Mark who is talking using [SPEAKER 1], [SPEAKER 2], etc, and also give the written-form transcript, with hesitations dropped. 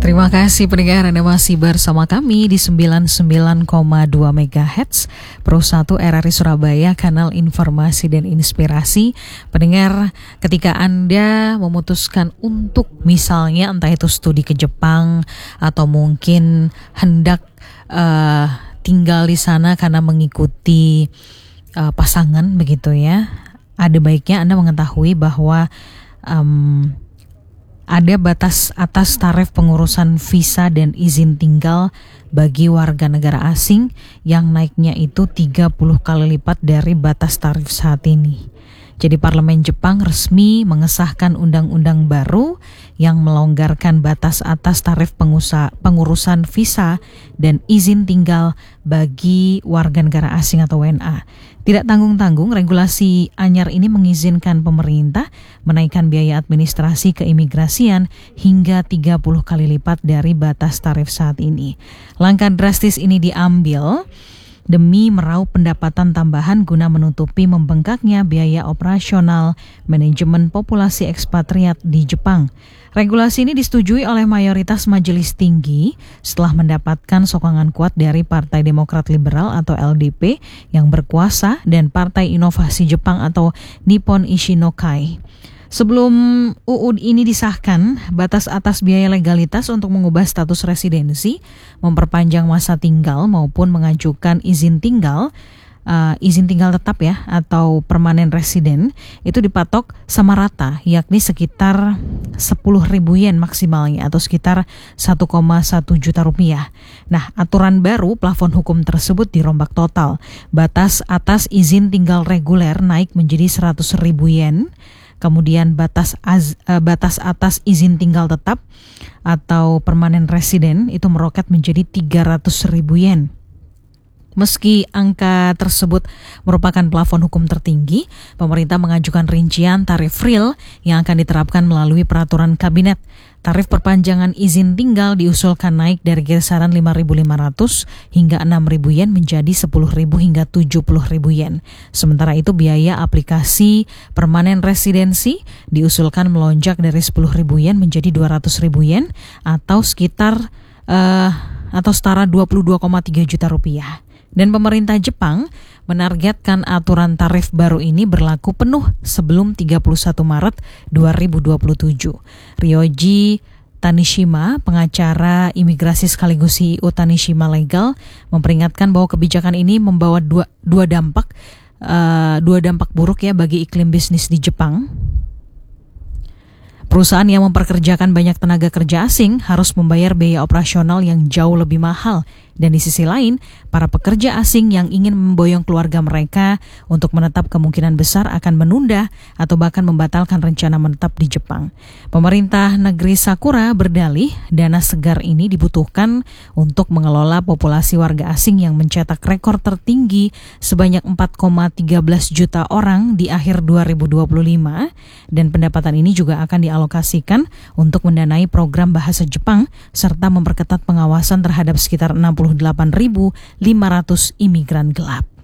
[SPEAKER 1] Terima kasih pendengar, Anda masih bersama kami di 99,2 MHz Pro 1 RRI Surabaya, kanal informasi dan inspirasi. Pendengar, ketika Anda memutuskan untuk misalnya entah itu studi ke Jepang atau mungkin hendak tinggal di sana karena mengikuti pasangan begitu ya, ada baiknya Anda mengetahui bahwa ada batas atas tarif pengurusan visa dan izin tinggal bagi warga negara asing yang naiknya itu 30 kali lipat dari batas tarif saat ini. Jadi Parlemen Jepang resmi mengesahkan undang-undang baru yang melonggarkan batas atas tarif pengurusan visa dan izin tinggal bagi warga negara asing atau WNA. Tidak tanggung-tanggung, regulasi anyar ini mengizinkan pemerintah menaikkan biaya administrasi keimigrasian hingga 30 kali lipat dari batas tarif saat ini. Langkah drastis ini diambil demi meraup pendapatan tambahan guna menutupi membengkaknya biaya operasional manajemen populasi ekspatriat di Jepang. Regulasi ini disetujui oleh mayoritas majelis tinggi setelah mendapatkan sokongan kuat dari Partai Demokrat Liberal atau LDP yang berkuasa dan Partai Inovasi Jepang atau Nippon Ishin-no-Kai. Sebelum UU ini disahkan, batas atas biaya legalitas untuk mengubah status residensi, memperpanjang masa tinggal maupun mengajukan izin tinggal tetap ya atau permanen residen itu dipatok sama rata, yakni sekitar 10.000 yen maksimalnya atau sekitar 1,1 juta rupiah. Nah, aturan baru plafon hukum tersebut dirombak total. Batas atas izin tinggal reguler naik menjadi 100.000 yen. Kemudian batas atas izin tinggal tetap atau permanen residen itu meroket menjadi 300.000 yen. Meski angka tersebut merupakan plafon hukum tertinggi, pemerintah mengajukan rincian tarif real yang akan diterapkan melalui peraturan kabinet. Tarif perpanjangan izin tinggal diusulkan naik dari kisaran 5.500 hingga 6.000 yen menjadi 10.000 hingga 70.000 yen. Sementara itu biaya aplikasi permanen residensi diusulkan melonjak dari 10.000 yen menjadi 200.000 yen atau setara 22,3 juta rupiah. Dan pemerintah Jepang menargetkan aturan tarif baru ini berlaku penuh sebelum 31 Maret 2027. Ryoji Tanishima, pengacara imigrasi sekaligus CEO Tanishima Legal, memperingatkan bahwa kebijakan ini membawa dua dampak buruk ya bagi iklim bisnis di Jepang. Perusahaan yang memperkerjakan banyak tenaga kerja asing harus membayar biaya operasional yang jauh lebih mahal. Dan di sisi lain, para pekerja asing yang ingin memboyong keluarga mereka untuk menetap kemungkinan besar akan menunda atau bahkan membatalkan rencana menetap di Jepang. Pemerintah negeri Sakura berdalih dana segar ini dibutuhkan untuk mengelola populasi warga asing yang mencetak rekor tertinggi sebanyak 4,13 juta orang di akhir 2025 dan pendapatan ini juga akan dialokasikan untuk mendanai program bahasa Jepang serta memperketat pengawasan terhadap sekitar 68.500 imigran gelap.